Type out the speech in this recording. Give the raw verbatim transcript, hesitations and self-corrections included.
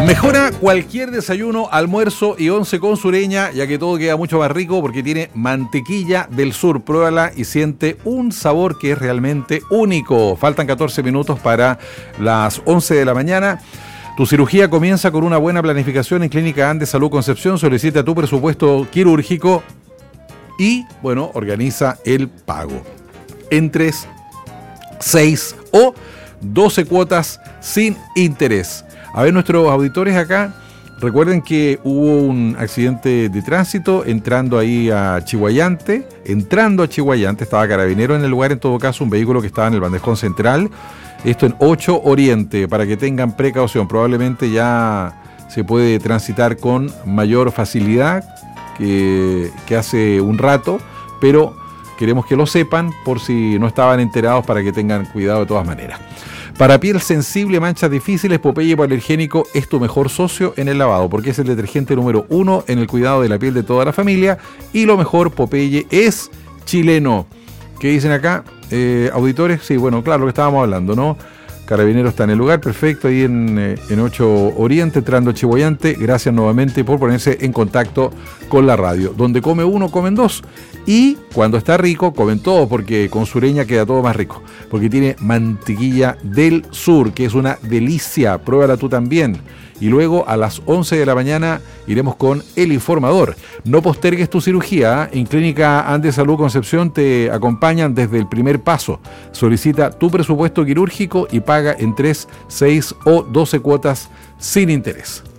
Mejora cualquier desayuno, almuerzo y once con Sureña, ya que todo queda mucho más rico porque tiene mantequilla del sur. Pruébala y siente un sabor que es realmente único. Faltan catorce minutos para las once de la mañana. Tu cirugía comienza con una buena planificación en Clínica Andes Salud Concepción. Solicita tu presupuesto quirúrgico y, bueno, organiza el pago en tres, seis o doce cuotas sin interés. A ver, nuestros auditores acá, recuerden que hubo un accidente de tránsito entrando ahí a Chihuayante, entrando a Chihuayante, estaba carabinero en el lugar, en todo caso, un vehículo que estaba en el bandejón central, esto en ocho Oriente, para que tengan precaución, probablemente ya se puede transitar con mayor facilidad que, que hace un rato, pero queremos que lo sepan por si no estaban enterados, para que tengan cuidado de todas maneras. Para piel sensible, manchas difíciles, Popeye Hipoalergénico es tu mejor socio en el lavado, porque es el detergente número uno en el cuidado de la piel de toda la familia. Y lo mejor, Popeye es chileno. ¿Qué dicen acá? Eh, auditores, sí, bueno, claro, lo que estábamos hablando, ¿no? Carabinero está en el lugar, perfecto, ahí en, eh, en ocho Oriente, entrando a Chihuayante. Gracias nuevamente por ponerse en contacto con la radio. Donde come uno, comen dos. Y cuando está rico, comen todo, porque con Sureña queda todo más rico. Porque tiene mantequilla del sur, que es una delicia. Pruébala tú también. Y luego a las once de la mañana iremos con El Informador. No postergues tu cirugía. En Clínica Andes Salud Concepción te acompañan desde el primer paso. Solicita tu presupuesto quirúrgico y paga en tres, seis o doce cuotas sin interés.